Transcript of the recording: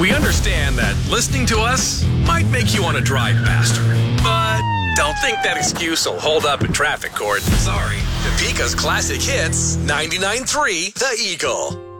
We understand that listening to us might make you want to drive faster, but don't think that excuse will hold up in traffic court. Sorry. Topeka's classic hits, 99.3 The Eagle.